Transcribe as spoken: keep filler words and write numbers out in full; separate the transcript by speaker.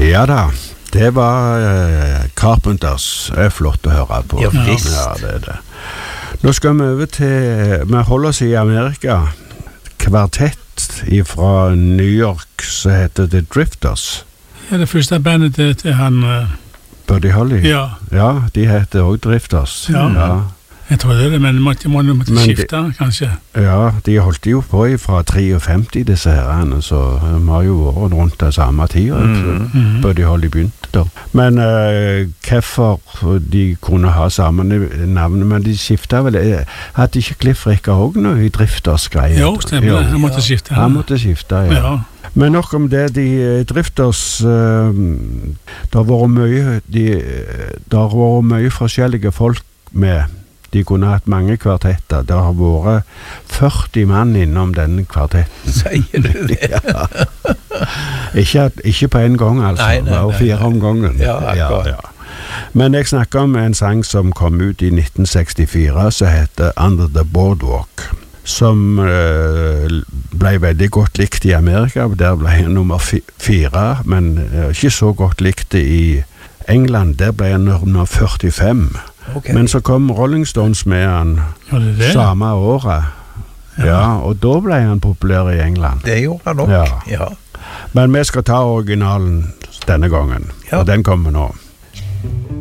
Speaker 1: Ja da, det var uh, Carpenters. Det er flott å høre på.
Speaker 2: Ja, visst.
Speaker 1: Ja, det er det. Nå skal vi over til, vi holder oss i Amerika, kvartett fra New York, som heter The Drifters.
Speaker 3: Ja, det første bandet til, til han... Uh,
Speaker 1: Buddy Holly?
Speaker 3: Ja.
Speaker 1: Ja, de heter også Drifters.
Speaker 3: Ja.
Speaker 1: Ja.
Speaker 3: Jeg tror det er det, men måtte, måtte, måtte
Speaker 1: Men
Speaker 3: skifte,
Speaker 1: de,
Speaker 3: kanskje.
Speaker 1: Ja, de holdt jo på fra femtitre, disse herrene, så de har jo vært rundt det samme tida, mm. mm. Buddy Holly begynte da. Men uh, hvorfor de kunne ha samme navn, men de skiftet vel, hadde ikke Cliff Ricker også noe i Drifters greier?
Speaker 3: Jo, stemmer det, han måtte skifte.
Speaker 1: Han måtte skifte, ja.
Speaker 3: ja.
Speaker 1: Men nok om det, de Drifters, uh, det har vært mye, de, det har vært mye forskjellige folk med. De kunne hatt mange kvartetter. Det har vært førti mann innom denne kvartetten.
Speaker 2: Sier du det?
Speaker 1: Ja. Ikke, ikke på en gang, altså.
Speaker 2: Nei, nei, nei.
Speaker 1: Og fire om gangen.
Speaker 2: Ja, akkurat.
Speaker 1: Ja, ja. Men jeg snakker om en sang som kom ut i nitten sekstifire, som heter Under the Boardwalk. Som uh, ble veldig godt likt i Amerika. Der ble han nummer fire, men uh, ikke så godt likt i England. Der ble han nummer førtifem. Okay. Men så kom Rolling Stones med han
Speaker 3: ja, det det.
Speaker 1: samme året. Ja. ja, og da ble han populær i England.
Speaker 2: Det gjorde han nok,
Speaker 1: ja.
Speaker 2: ja.
Speaker 1: Men vi skal ta originalen denne gangen, ja. Og den kommer nå.